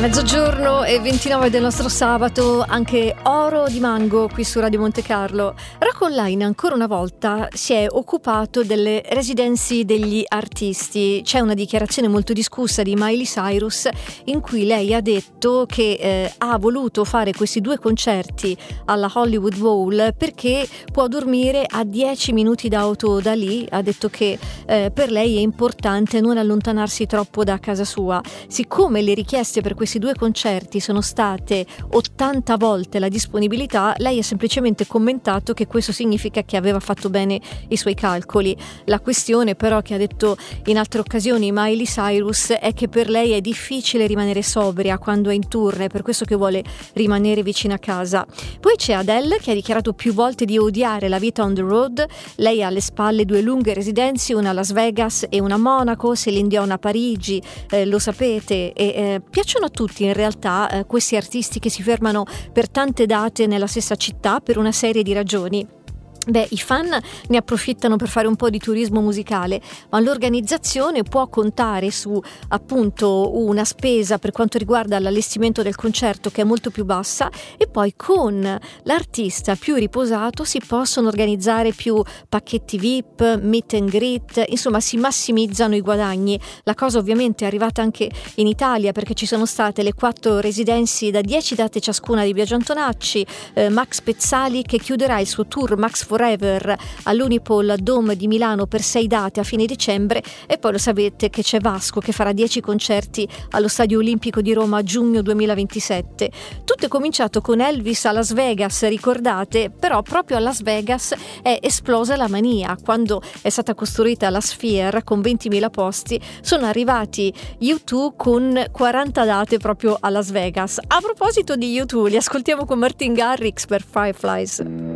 Mezzogiorno e 29 del nostro sabato, anche Oro di Mango qui su Radio Monte Carlo. Rock Online ancora una volta si è occupato delle residenze degli artisti. C'è una dichiarazione molto discussa di Miley Cyrus in cui lei ha detto che ha voluto fare questi 2 concerti alla Hollywood Bowl perché può dormire a 10 minuti d'auto da lì. Ha detto che per lei è importante non allontanarsi troppo da casa sua. Siccome le richieste per questi 2 concerti sono state 80 volte la disponibilità, lei ha semplicemente commentato che questo significa che aveva fatto bene i suoi calcoli. La questione però, che ha detto in altre occasioni Miley Cyrus, è che per lei è difficile rimanere sobria quando è in tour, è per questo che vuole rimanere vicino a casa. Poi c'è Adele, che ha dichiarato più volte di odiare la vita on the road. Lei ha alle spalle 2 lunghe residenze, una a Las Vegas e una a Monaco, Celine Dion a Parigi, lo sapete, e piacciono a tutti in realtà questi artisti che si fermano per tante date nella stessa città per una serie di ragioni. Beh, i fan ne approfittano per fare un po' di turismo musicale, ma l'organizzazione può contare su appunto una spesa per quanto riguarda l'allestimento del concerto che è molto più bassa, e poi con l'artista più riposato si possono organizzare più pacchetti VIP, meet and greet, insomma si massimizzano i guadagni. La cosa ovviamente è arrivata anche in Italia, perché ci sono state le 4 residenze da 10 date ciascuna di Biagio Antonacci, Max Pezzali che chiuderà il suo tour Max Forever all'Unipol Dome di Milano per 6 date a fine dicembre, e poi lo sapete che c'è Vasco che farà 10 concerti allo Stadio Olimpico di Roma a giugno 2027. Tutto è cominciato con Elvis a Las Vegas, ricordate? Però proprio a Las Vegas è esplosa la mania. Quando è stata costruita la Sphere con 20.000 posti, sono arrivati U2 con 40 date proprio a Las Vegas. A proposito di U2, li ascoltiamo con Martin Garrix per Fireflies.